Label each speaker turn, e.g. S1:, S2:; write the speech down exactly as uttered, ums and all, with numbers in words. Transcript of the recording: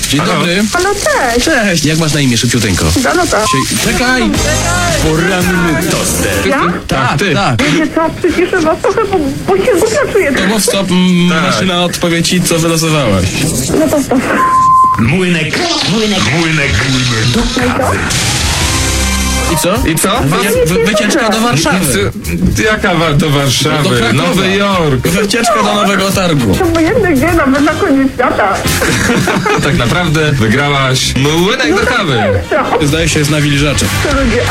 S1: Dzień dobry.
S2: Halo, cześć.
S1: Cześć. Jak masz na imię, szybciuteńko?
S2: Danuta.
S1: Sie- Czekaj.
S3: Poranny toster.
S2: Ja?
S1: Tak, ty. Tak.
S2: Wiecie co, przyciszę was trochę, bo, bo się głupio czuję.
S1: To mów stop, m, maszyna odpowie ci, co wylosowałaś.
S2: No to stop.
S3: Młynek. Młynek. Młynek. Do kawy.
S1: I co?
S4: I co?
S1: Wycie- wy- wycieczka do Warszawy.
S4: Ty- Jaka wa- do
S1: Do
S4: Warszawy?
S1: Krakowa.
S4: Nowy Jork.
S1: Wycieczka do Nowego Targu.
S2: To obojętne gdzie, nawet na koniec świata.
S4: Tak naprawdę wygrałaś młynek do kawy.
S2: Co?
S1: Zdaje się, jest nawilżaczem.
S2: To ludzie,